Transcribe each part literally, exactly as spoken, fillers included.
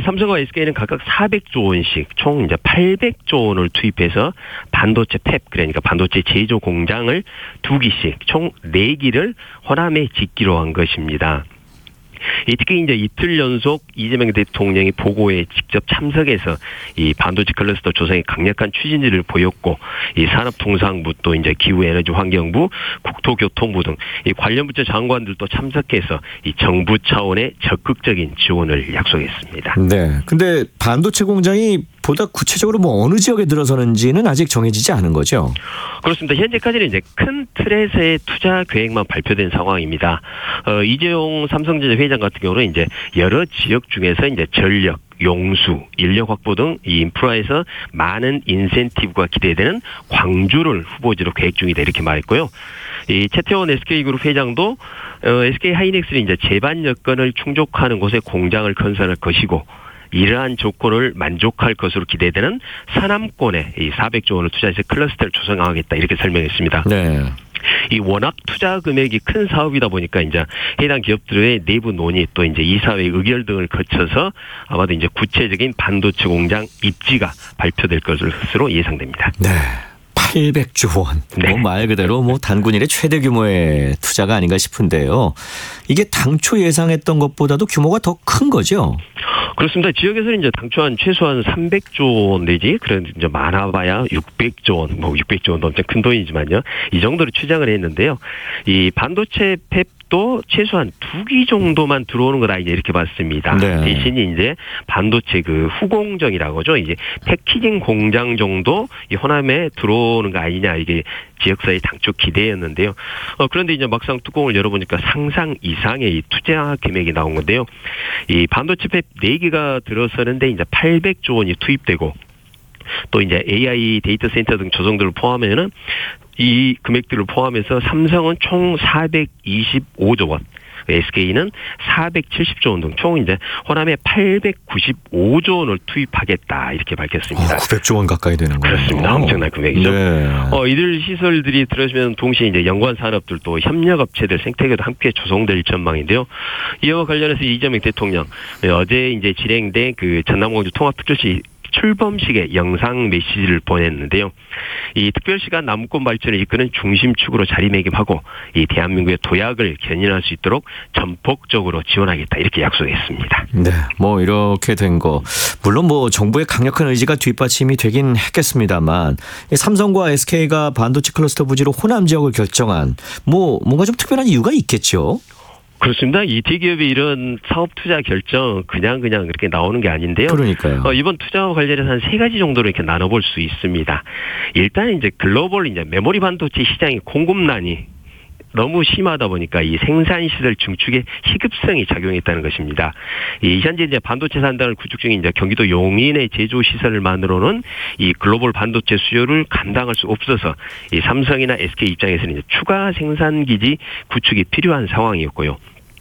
삼성과 에스케이는 각각 사백조 원씩 총 이제 팔백조 원을 투입해서 반도체 팹, 그러니까 반도체 제조 공장을 두 기씩 총 네 기를 호남에 짓기로 한 것입니다. 특히 이제 이틀 연속 이재명 대통령이 보고에 직접 참석해서 이 반도체 클러스터 조성에 강력한 추진들을 보였고, 이 산업통상부 또 이제 기후에너지환경부, 국토교통부 등 이 관련 부처 장관들도 참석해서 이 정부 차원의 적극적인 지원을 약속했습니다. 네. 근데 반도체 공장이 보다 구체적으로 뭐 어느 지역에 들어서는지는 아직 정해지지 않은 거죠? 그렇습니다. 현재까지는 이제 큰 틀에서의 투자 계획만 발표된 상황입니다. 어, 이재용 삼성전자 회장 같은 경우는 이제 여러 지역 중에서 이제 전력, 용수, 인력 확보 등 이 인프라에서 많은 인센티브가 기대되는 광주를 후보지로 계획 중이다, 이렇게 말했고요. 이 최태원 에스케이그룹 회장도 어, 에스케이하이닉스는 이제 제반 여건을 충족하는 곳에 공장을 건설할 것이고, 이러한 조건을 만족할 것으로 기대되는 서남권에 이 사백조 원을 투자해서 클러스터를 조성하겠다, 이렇게 설명했습니다. 네. 이 워낙 투자 금액이 큰 사업이다 보니까 이제 해당 기업들의 내부 논의 또 이제 이사회 의결 등을 거쳐서 아마도 이제 구체적인 반도체 공장 입지가 발표될 것으로 예상됩니다. 네. 팔백조 원. 네. 뭐 말 그대로 뭐 단군 일의 최대 규모의 투자가 아닌가 싶은데요. 이게 당초 예상했던 것보다도 규모가 더 큰 거죠? 그렇습니다. 지역에서는 이제 당초 한 최소한 삼백조 원 내지, 그런데 이제 많아봐야 육백조 원, 뭐 육백조 원도 엄청 큰 돈이지만요. 이 정도로 추정을 했는데요. 이 반도체 팹도 최소한 두 기 정도만 들어오는 것 아니냐, 이렇게 봤습니다. 네. 대신 이제 반도체 그 후공정이라고 하죠. 이제 패키징 공장 정도 이 호남에 들어오는 거 아니냐, 이게 지역사의 당초 기대였는데요. 어, 그런데 이제 막상 뚜껑을 열어보니까 상상 이상의 이 투자 금액이 나온 건데요. 이 반도체 팹 네 개가 들어서는데 이제 팔백조 원이 투입되고, 또 이제 에이아이 데이터 센터 등 조성들을 포함하면은 이 금액들을 포함해서 삼성은 총 사백이십오조 원, 에스케이는 사백칠십조 원 등 총 이제 호남에 팔백구십오조 원을 투입하겠다, 이렇게 밝혔습니다. 어, 구백조 원 가까이 되는 거예요. 그렇습니다. 엄청난 금액이죠. 네. 어, 이들 시설들이 들어서면 동시에 이제 연관 산업들도 협력업체들 생태계도 함께 조성될 전망인데요. 이와 관련해서 이재명 대통령 어제 이제 진행된 그 전남광주 통합특별시 출범식에 영상 메시지를 보냈는데요. 이 특별시가 남권 발전을 이끄는 중심축으로 자리매김하고 이 대한민국의 도약을 견인할 수 있도록 전폭적으로 지원하겠다, 이렇게 약속했습니다. 네, 뭐 이렇게 된 거 물론 뭐 정부의 강력한 의지가 뒷받침이 되긴 했겠습니다만, 삼성과 에스케이가 반도체 클러스터 부지로 호남 지역을 결정한 뭐 뭔가 좀 특별한 이유가 있겠죠? 그렇습니다. 이 대기업의 이런 사업 투자 결정 그냥 그냥 그렇게 나오는 게 아닌데요. 그러니까요. 어, 이번 투자와 관련해서 한 세 가지 정도로 이렇게 나눠볼 수 있습니다. 일단 이제 글로벌 이제 메모리 반도체 시장의 공급난이 너무 심하다 보니까 이 생산시설 증축에 시급성이 작용했다는 것입니다. 이 현재 이제 반도체 산단을 구축 중인 이제 경기도 용인의 제조 시설만으로는 이 글로벌 반도체 수요를 감당할 수 없어서 이 삼성이나 에스케이 입장에서는 이제 추가 생산 기지 구축이 필요한 상황이었고요.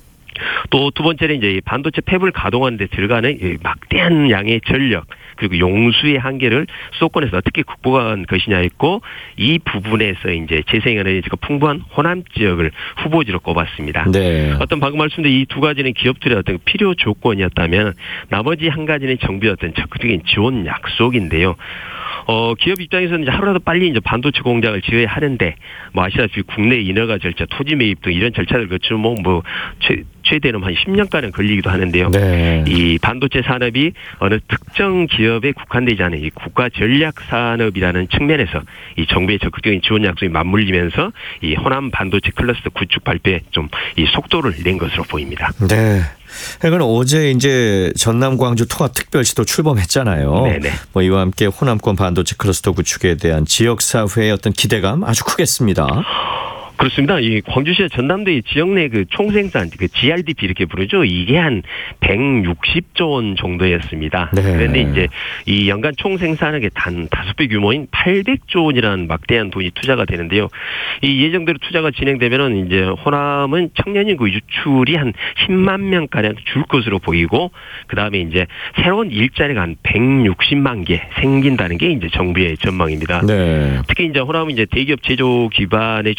또 두 번째는 이제 반도체 팹을 가동하는 데 들어가는 막대한 양의 전력, 그리고 용수의 한계를 수도권에서 어떻게 극복한 것이냐 했고, 이 부분에서 이제 재생에너지가 풍부한 호남 지역을 후보지로 꼽았습니다. 네. 어떤 방금 말씀드린 이 두 가지는 기업들의 어떤 필요 조건이었다면, 나머지 한 가지는 정부의 어떤 적극적인 지원 약속인데요. 어, 기업 입장에서는 이제 하루라도 빨리 이제 반도체 공장을 지어야 하는데, 뭐 아시다시피 국내 인허가 절차, 토지 매입 등 이런 절차를 거치면 뭐, 뭐 최, 최대는 한 십 년가량 걸리기도 하는데요. 네. 이 반도체 산업이 어느 특정 기업에 국한되지 않은 이 국가 전략 산업이라는 측면에서 이 정부의 적극적인 지원 약속이 맞물리면서 이 호남 반도체 클러스터 구축 발표에 좀 이 속도를 낸 것으로 보입니다. 네. 그러니까 어제 이제 전남 광주 통합특별시도 출범했잖아요. 네네. 뭐 이와 함께 호남권 반도체 클러스터 구축에 대한 지역사회의 어떤 기대감 아주 크겠습니다. 그렇습니다. 이 광주시와 전남도의 지역 내 그 총생산, 그 지알디피 이렇게 부르죠. 이게 한 백육십조 원 정도였습니다. 네. 그런데 이제 이 연간 총생산액의 단 다섯 배 규모인 팔백조 원이라는 막대한 돈이 투자가 되는데요. 이 예정대로 투자가 진행되면은 이제 호남은 청년 인구 유출이 한 십만 명가량 줄 것으로 보이고, 그 다음에 이제 새로운 일자리가 한 백육십만 개 생긴다는 게 이제 정부의 전망입니다. 네. 특히 이제 호남은 이제 대기업 제조 기반의 좀 부재로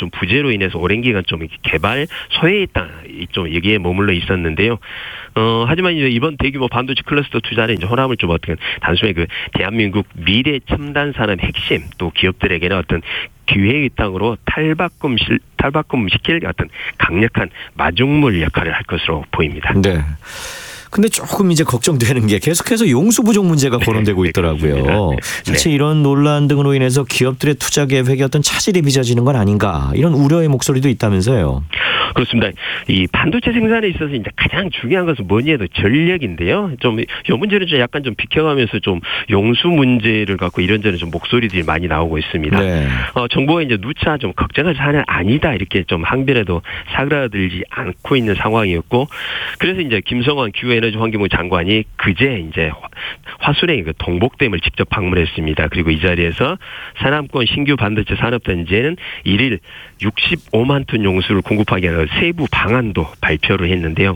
문제로 인해서 오랜 기간 좀 개발 소외에 있다, 좀 여기에 머물러 있었는데요. 어, 하지만 이제 이번 대규모 반도체 클러스터 투자는 이제 호남을 좀 어떻게 단순히 그 대한민국 미래 첨단 산업 핵심 또 기업들에게는 어떤 기회의 땅으로 탈바꿈 실, 탈바꿈 시킬 어떤 강력한 마중물 역할을 할 것으로 보입니다. 네. 근데 조금 이제 걱정되는 게 계속해서 용수 부족 문제가 거론되고 있더라고요. 네. 사실 이런 논란 등으로 인해서 기업들의 투자 계획에 어떤 차질이 빚어지는 건 아닌가 이런 우려의 목소리도 있다면서요. 그렇습니다. 이 반도체 생산에 있어서 이제 가장 중요한 것은 뭐니 해도 전력인데요. 좀 이 문제는 좀 약간 좀 비켜가면서 좀 용수 문제를 갖고 이런저런 좀 목소리들이 많이 나오고 있습니다. 네. 어, 정부가 이제 누차 좀 걱정할 사안은 아니다 이렇게 좀 항변에도 사그라들지 않고 있는 상황이었고, 그래서 이제 김성환 기후에너지 환경부 장관이 그제 이제 화순의 그 동복댐을 직접 방문했습니다. 그리고 이 자리에서 산암권 신규 반도체 산업단지에는 일일 육십오만 톤 용수를 공급하기 위한 세부 방안도 발표를 했는데요.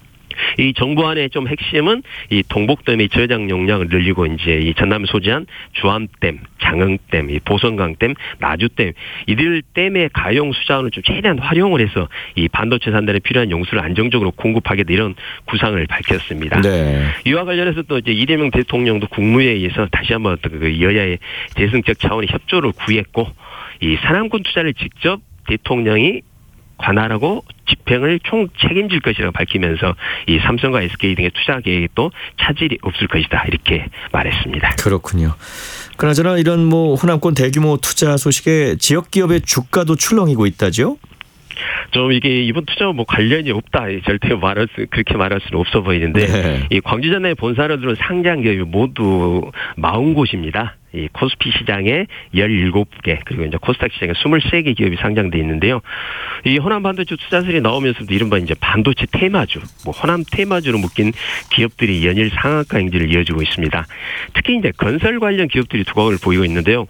이 정부안의 좀 핵심은 이 동복댐의 저장 용량을 늘리고 이제 이 전남 소재한 주암댐, 장흥댐, 이 보성강댐, 나주댐 이들 댐의 가용 수자원을 좀 최대한 활용을 해서 이 반도체 산단에 필요한 용수를 안정적으로 공급하겠다 이런 구상을 밝혔습니다. 네. 이와 관련해서 또 이제 이재명 대통령도 국무회의에서 다시 한번 그 여야의 대승적 차원의 협조를 구했고, 이 산암권 투자를 직접 대통령이 관할하고 집행을 총 책임질 것이라고 밝히면서 이 삼성과 에스케이 등의 투자 계획도 차질이 없을 것이다 이렇게 말했습니다. 그렇군요. 그나저나 이런 뭐 호남권 대규모 투자 소식에 지역 기업의 주가도 출렁이고 있다죠? 좀 이게 이번 투자와 뭐 관련이 없다 절대 말할 수 그렇게 말할 수는 없어 보이는데 네. 이 광주 전남의 본사로 들어온 상장 기업이 모두 사십 곳입니다. 이 코스피 시장에 열일곱 개 그리고 이제 코스닥 시장에 스물세 개 기업이 상장돼 있는데요. 이 호남 반도체 투자설이 나오면서도 이른바 이제 반도체 테마주, 뭐 호남 테마주로 묶인 기업들이 연일 상한가 행진을 이어지고 있습니다. 특히 이제 건설 관련 기업들이 두각을 보이고 있는데요.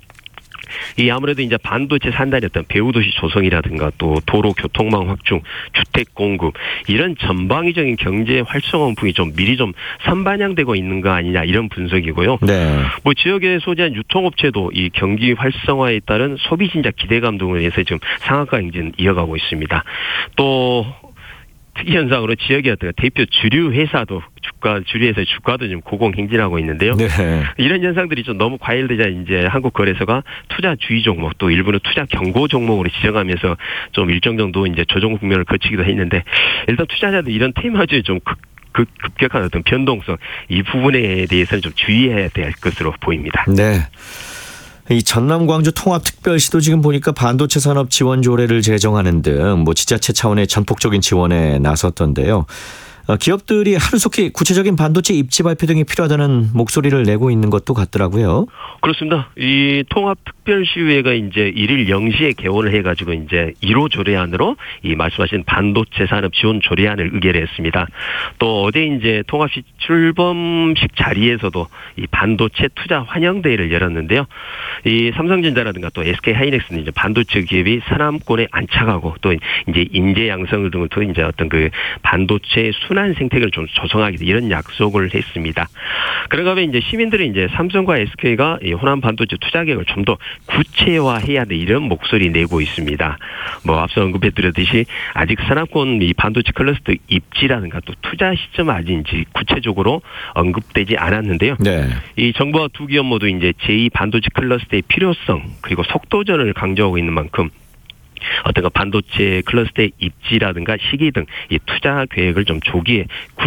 이 아무래도 이제 반도체 산단이 어떤 배후도시 조성이라든가 또 도로 교통망 확충, 주택 공급 이런 전방위적인 경제 활성화 분이 좀 미리 좀 선반영되고 있는 거 아니냐 이런 분석이고요. 네. 뭐 지역에 소재한 유통업체도 이 경기 활성화에 따른 소비 진작 기대감 등을 위해서 지금 상한가 행진 이어가고 있습니다. 또 특이 현상으로 지역의 어떤 대표 주류 회사도 주가 주류에서 주가도 지금 고공행진하고 있는데요. 네. 이런 현상들이 좀 너무 과열되자 이제 한국거래소가 투자 주의 종목 또 일부는 투자 경고 종목으로 지정하면서 좀 일정 정도 이제 조정 국면을 거치기도 했는데, 일단 투자자들 이런 테마주에 좀 급, 급, 급격한 어떤 변동성 이 부분에 대해서는 좀 주의해야 될 것으로 보입니다. 네. 이 전남 광주 통합특별시도 지금 보니까 반도체 산업 지원 조례를 제정하는 등 뭐 지자체 차원의 전폭적인 지원에 나섰던데요. 기업들이 하루속히 구체적인 반도체 입지 발표 등이 필요하다는 목소리를 내고 있는 것도 같더라고요. 그렇습니다. 이 통합특별시의회가 이제 일일 영 시에 개원을 해가지고 이제 일 호 조례안으로 이 말씀하신 반도체 산업 지원 조례안을 의결했습니다. 또 어제 이제 통합시 출범식 자리에서도 이 반도체 투자 환영대회를 열었는데요. 이 삼성전자라든가 또 에스케이 하이닉스는 이제 반도체 기업이 산암권에 안착하고 또 이제 인재 양성을 등을 통해 이제 어떤 그 반도체 순환 생태계를 좀 조성하겠다 이런 약속을 했습니다. 그런가 하면 이제 시민들은 이제 삼성과 에스케이가 이 호남 반도체 투자 계획을 좀 더 구체화해야 돼 이런 목소리 내고 있습니다. 뭐 앞서 언급해드렸듯이 아직 산업권 이 반도체 클러스터 입지라든가 또 투자 시점 아직인지 구체적으로 언급되지 않았는데요. 네. 이 정부와 두 기업 모두 이제 제이 반도체 클러스터의 필요성 그리고 속도전을 강조하고 있는 만큼 어떤 그 반도체 클러스터의 입지라든가 시기 등 이 투자 계획을 좀 조기에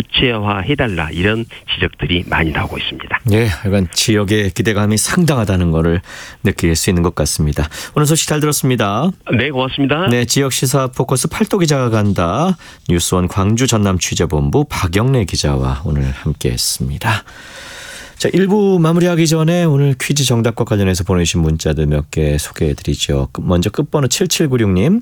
구체화해달라 이런 지적들이 많이 나오고 있습니다. 네, 약간 지역의 기대감이 상당하다는 것을 느낄 수 있는 것 같습니다. 오늘 소식 잘 들었습니다. 네, 고맙습니다. 네, 지역 시사 포커스 팔도 기자가 간다. 뉴스원 광주 전남 취재본부 박영래 기자와 오늘 함께했습니다. 자, 일 부 마무리하기 전에 오늘 퀴즈 정답과 관련해서 보내주신 문자들 몇 개 소개해드리죠. 먼저 끝번호 칠칠구육 님.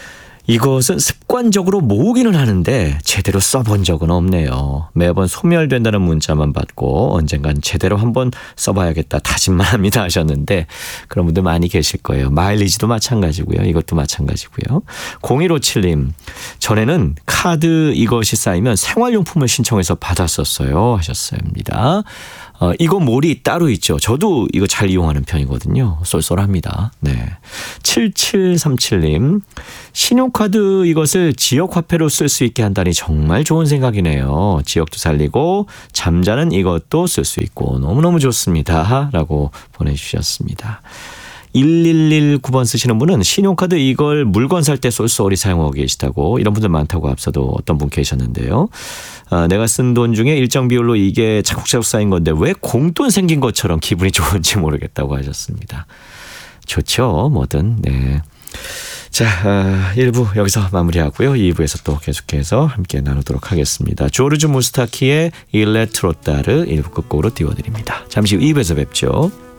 이것은 습관적으로 모으기는 하는데 제대로 써본 적은 없네요. 매번 소멸된다는 문자만 받고 언젠간 제대로 한번 써봐야겠다 다짐만 합니다 하셨는데 그런 분들 많이 계실 거예요. 마일리지도 마찬가지고요. 이것도 마찬가지고요. 공일오칠 님. 전에는 카드 이것이 쌓이면 생활용품을 신청해서 받았었어요 하셨습니다. 어, 이거 몰이 따로 있죠. 저도 이거 잘 이용하는 편이거든요. 쏠쏠합니다. 네. 칠칠삼칠 님. 신용카드 이것을 지역화폐로 쓸 수 있게 한다니 정말 좋은 생각이네요. 지역도 살리고 잠자는 이것도 쓸 수 있고 너무너무 좋습니다. 라고 보내주셨습니다. 일일일구 번 쓰시는 분은 신용카드 이걸 물건 살 때 쏠쏠히 사용하고 계시다고, 이런 분들 많다고 앞서도 어떤 분 계셨는데요. 아, 내가 쓴 돈 중에 일정 비율로 이게 차곡차곡 쌓인 건데 왜 공돈 생긴 것처럼 기분이 좋은지 모르겠다고 하셨습니다. 좋죠, 뭐든. 네. 자, 아, 일 부 여기서 마무리하고요. 이 부에서 또 계속해서 함께 나누도록 하겠습니다. 조르주 무스타키의 일레 트로타르 일 부 끝곡으로 띄워드립니다. 잠시 후 이 부에서 뵙죠.